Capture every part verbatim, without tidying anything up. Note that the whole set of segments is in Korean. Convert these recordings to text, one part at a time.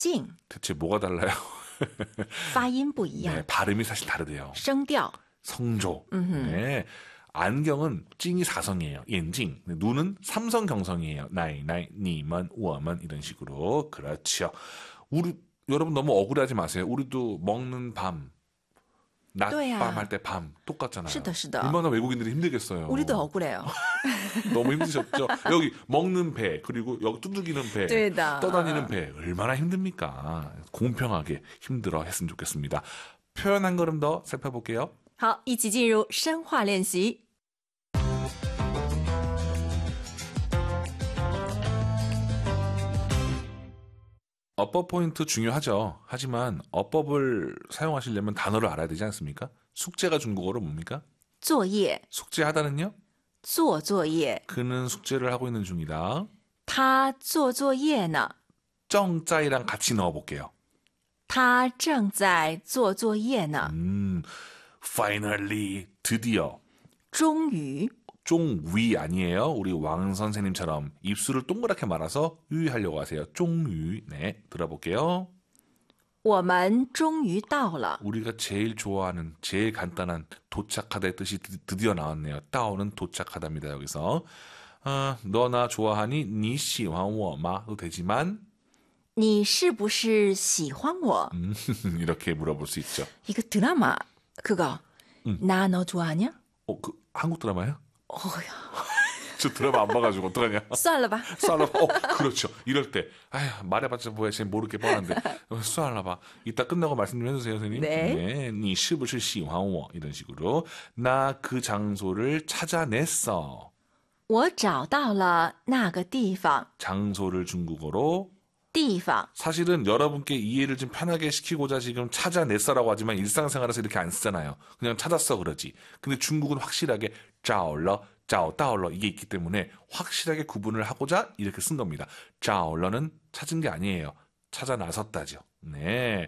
静 대체 뭐가 달라요? 发音不一样 네, 발음이 사실 다르대요. 声调 성조. 음흠. 네. 안경은 찡이 사성이에요. 옌징. 눈은 삼성 경성이에요. 나이, 나이, 니먼, 워먼 이런 식으로. 그렇죠. 우리 여러분 너무 억울해하지 마세요. 우리도 먹는 밤, 낮밤 할 때 밤 똑같잖아요. 是的, 是的. 얼마나 외국인들이 힘들겠어요. 우리도 억울해요. 너무 힘드셨죠? 여기 먹는 배, 그리고 여기 두들기는 배, 对的. 떠다니는 배 얼마나 힘듭니까? 공평하게 힘들어 했으면 좋겠습니다. 표현 한 걸음 더 살펴볼게요. 好，一起进入深化练习。 어법 포인트 중요하죠. 하지만 어법을 사용하시려면 단어를 알아야 되지 않습니까? 숙제가 중국어로 뭡니까? 作业 숙제하다는요? 做作业 그는 숙제를 하고 있는 중이다. 他做作业呢 정짜이랑 같이 넣어볼게요. 他正在做作业呢 음, finally, 드디어. 终于 쫑위 아니에요. 우리 왕 선생님처럼 입술을 동그랗게 말아서 유의하려고 하세요. 쫑위. 네, 들어볼게요. 我们终于到了 우리가 제일 좋아하는 제일 간단한 도착하다의 뜻이 드, 드디어 나왔네요. 따오는 도착하다입니다. 여기서 어, 너나 좋아하니 니 시환워마도 되지만 你是不是喜欢我 음, 이렇게 물어볼 수 있죠. 이거 드라마 그거 음. 나 너 좋아하냐? 어, 그 한국 드라마요? 어야 저 드라마 안 봐가지고 어떡하냐. 算了吧 쏴라봐. 어, 그렇죠. 이럴 때, 아휴, 말해봤자 뭐야, 쟤 모르게 뻔한데, 쏴라봐. 이따 끝나고 말씀 좀 해주세요, 선생님. 네. 네, 你是不是喜欢我? 이런 식으로. 나 그 장소를 찾아냈어. 我找到了那个地方 장소를 중국어로. 地方 사실은 여러분께 이해를 좀 편하게 시키고자 지금 찾아냈어라고 하지만 일상생활에서 이렇게 안 쓰잖아요. 그냥 찾았어 그러지. 근데 중국은 확실하게 找了 짜오따올러 이게 있기 때문에 확실하게 구분을 하고자 이렇게 쓴 겁니다. 짜올러는 찾은 게 아니에요. 찾아 나섰다죠. 네,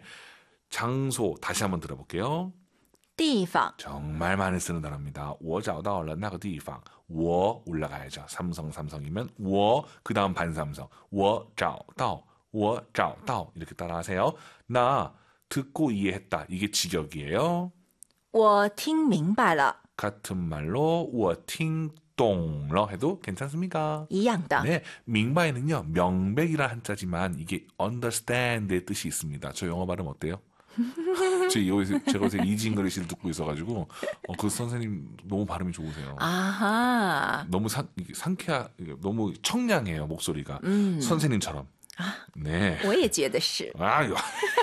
장소 다시 한번 들어볼게요. 地方 정말 많이 쓰는 단어입니다. 我找到了那个地方. 我 올라가야죠. 삼성 삼성이면 我 그 다음 반삼성. 我找到我找到이렇게 따라하세요. 나 듣고 이해했다. 이게 직역이에요. 我听明白了 같은 말로 我听懂了 해도 괜찮습니까? 一样的 네, 명백는요 명백이라 한자지만 이게 understand의 뜻이 있습니다. 저 영어 발음 어때요? 제 여기서 제가 요새 이징글리시를 듣고 있어가지고 어, 그 선생님 너무 발음이 좋으세요. 아하 너무 상 상쾌하 너무 청량해요 목소리가 음. 선생님처럼. 네. 我也觉得是 아유.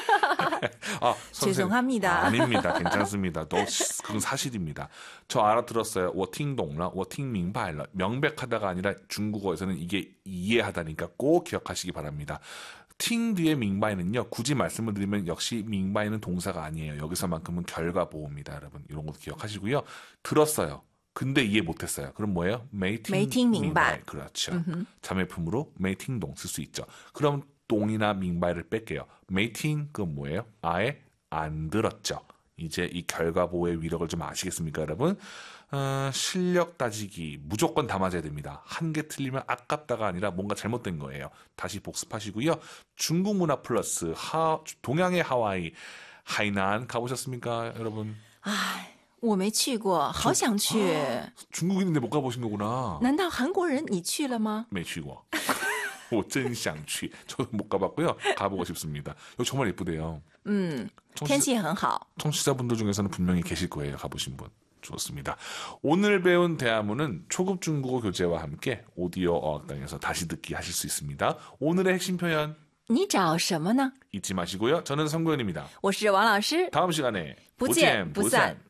아, 선생님. 죄송합니다. 아닙니다. 괜찮습니다. 너 그건 사실입니다. 저 알아들었어요. 我听懂了,我听明白了. 명백하다가 아니라 중국어에서는 이게 이해하다니까 꼭 기억하시기 바랍니다. 팅 뒤에 밍바이는요. 굳이 말씀을 드리면 역시 밍바이는 동사가 아니에요. 여기서만큼은 결과 보호입니다. 여러분. 이런 것도 기억하시고요. 들었어요. 근데 이해 못했어요. 그럼 뭐예요? 메이팅, 메이팅 밍바이. 그렇죠. 음흠. 자매품으로 메이팅동 쓸 수 있죠. 그럼 동이나 밍바이를 뺄게요. 메이팅 그건 뭐예요? 아예 안 들었죠. 이제 이 결과 보호의 위력을 좀 아시겠습니까, 여러분? 어, 실력 따지기 무조건 다 맞아야 됩니다. 한 개 틀리면 아깝다가 아니라 뭔가 잘못된 거예요. 다시 복습하시고요. 중국 문화 플러스 하, 동양의 하와이 하이난 가보셨습니까, 여러분? 唉我没去过好想去 중국인인데 못 가보신 거구나. 难道韩国人你去了吗没去过. 我真想去. 저도 못 가봤고요. 가보고 싶습니다. 여기 정말 예쁘대요. 음 청취자- 天气很好 청취자분들 중에서는 분명히 계실 거예요. 가보신 분. 좋습니다. 오늘 배운 대화문은 초급 중국어 교재와 함께 오디오 어학당에서 다시 듣기 하실 수 있습니다. 오늘의 핵심 표현 你找什么呢 잊지 마시고요. 저는 성구현입니다. 我是王老师 다음 시간에 不见不散